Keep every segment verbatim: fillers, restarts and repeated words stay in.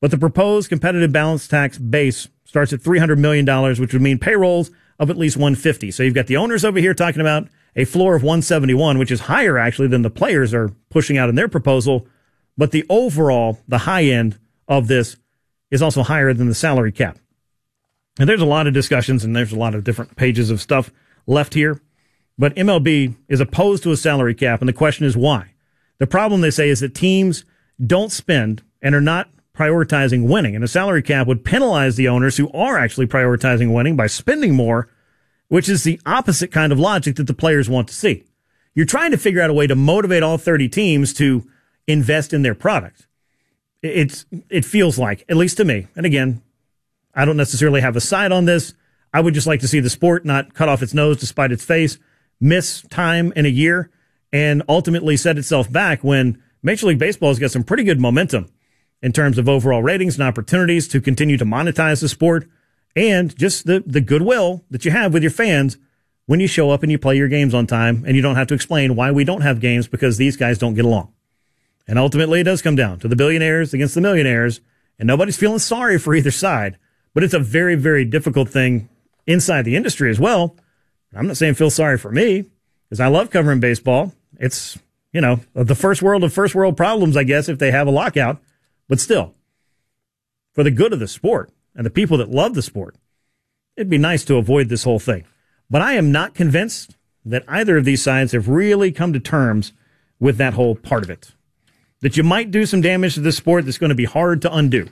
But the proposed competitive balance tax base starts at three hundred million dollars, which would mean payrolls of at least one hundred fifty. So you've got the owners over here talking about a floor of one hundred seventy-one, which is higher actually than the players are pushing out in their proposal. But the overall, the high end of this is also higher than the salary cap. And there's a lot of discussions and there's a lot of different pages of stuff left here. But M L B is opposed to a salary cap, and the question is why. The problem, they say, is that teams don't spend and are not prioritizing winning. And a salary cap would penalize the owners who are actually prioritizing winning by spending more, which is the opposite kind of logic that the players want to see. You're trying to figure out a way to motivate all thirty teams to invest in their product. It's, it feels like, at least to me, and again, I don't necessarily have a side on this. I would just like to see the sport not cut off its nose despite its face, miss time in a year, and ultimately set itself back when Major League Baseball has got some pretty good momentum in terms of overall ratings and opportunities to continue to monetize the sport and just the, the goodwill that you have with your fans when you show up and you play your games on time and you don't have to explain why we don't have games because these guys don't get along. And ultimately it does come down to the billionaires against the millionaires, and nobody's feeling sorry for either side. But it's a very, very difficult thing inside the industry as well. I'm not saying feel sorry for me because I love covering baseball. It's, you know, the first world of first world problems, I guess, if they have a lockout. But still, for the good of the sport and the people that love the sport, it'd be nice to avoid this whole thing. But I am not convinced that either of these sides have really come to terms with that whole part of it. That you might do some damage to this sport that's going to be hard to undo.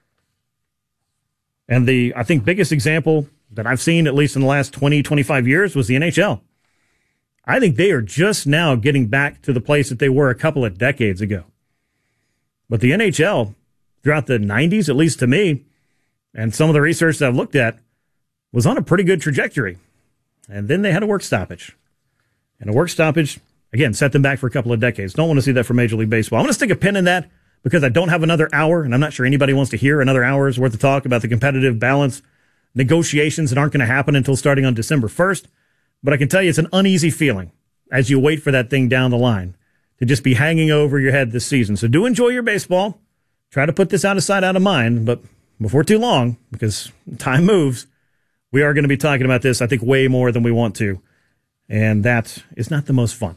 And the, I think, biggest example that I've seen, at least in the last twenty, twenty-five years, was the N H L. I think they are just now getting back to the place that they were a couple of decades ago. But the N H L, throughout the nineties, at least to me, and some of the research that I've looked at, was on a pretty good trajectory. And then they had a work stoppage. And a work stoppage, again, set them back for a couple of decades. Don't want to see that for Major League Baseball. I'm going to stick a pin in that because I don't have another hour, and I'm not sure anybody wants to hear another hour's worth of talk about the competitive balance negotiations that aren't going to happen until starting on December first. But I can tell you it's an uneasy feeling as you wait for that thing down the line to just be hanging over your head this season. So do enjoy your baseball. Try to put this out of sight, out of mind. But before too long, because time moves, we are going to be talking about this, I think, way more than we want to. And that is not the most fun.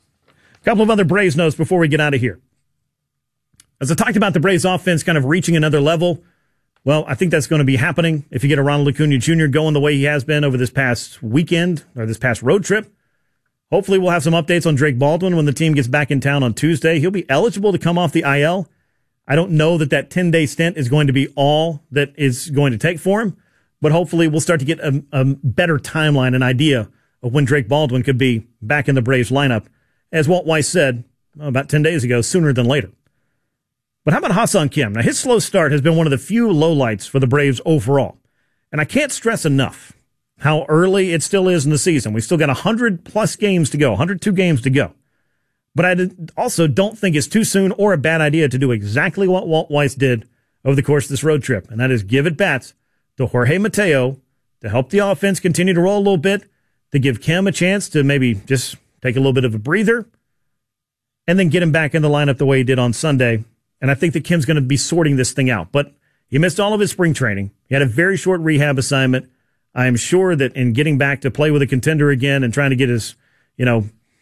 A couple of other Braves notes before we get out of here. As I talked about the Braves offense kind of reaching another level, well, I think that's going to be happening if you get a Ronald Acuna Junior going the way he has been over this past weekend or this past road trip. Hopefully we'll have some updates on Drake Baldwin when the team gets back in town on Tuesday. He'll be eligible to come off the I L. I don't know that that ten-day stint is going to be all that is going to take for him, but hopefully we'll start to get a, a better timeline, an idea of when Drake Baldwin could be back in the Braves lineup. As Walt Weiss said about ten days ago, sooner than later. But how about Ha-Seong Kim? Now, his slow start has been one of the few lowlights for the Braves overall. And I can't stress enough how early it still is in the season. We've still got one hundred plus games to go, one hundred two games to go. But I also don't think it's too soon or a bad idea to do exactly what Walt Weiss did over the course of this road trip, and that is give at bats to Jorge Mateo to help the offense continue to roll a little bit, to give Kim a chance to maybe just take a little bit of a breather, and then get him back in the lineup the way he did on Sunday. And I think that Kim's going to be sorting this thing out. But he missed all of his spring training. He had a very short rehab assignment. I am sure that in getting back to play with a contender again and trying to get his, you know,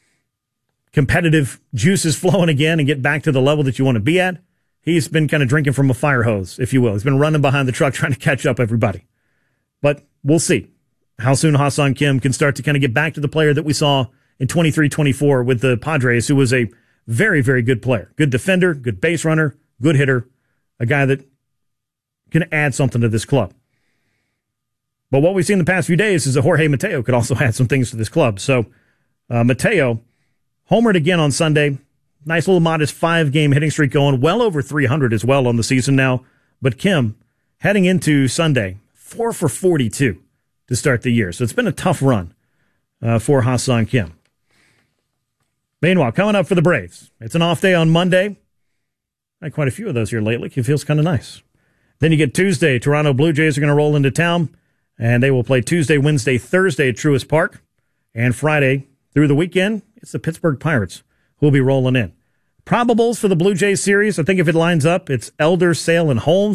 competitive juices flowing again and get back to the level that you want to be at, he's been kind of drinking from a fire hose, if you will. He's been running behind the truck trying to catch up everybody. But we'll see how soon Ha-Seong Kim can start to kind of get back to the player that we saw in twenty-three twenty-four with the Padres, who was a very, very good player. Good defender, good base runner, good hitter, a guy that can add something to this club. But what we've seen the past few days is that Jorge Mateo could also add some things to this club. So uh, Mateo homered again on Sunday. Nice little modest five-game hitting streak going, well over three hundred as well on the season now. But Kim, heading into Sunday, four for forty-two to start the year. So it's been a tough run uh, for Ha-Seong Kim. Meanwhile, coming up for the Braves, it's an off day on Monday. Had quite a few of those here lately. It feels kind of nice. Then you get Tuesday. Toronto Blue Jays are going to roll into town, and they will play Tuesday, Wednesday, Thursday at Truist Park. And Friday through the weekend, it's the Pittsburgh Pirates who will be rolling in. Probables for the Blue Jays series, I think if it lines up, it's Elder, Sale, and Holmes.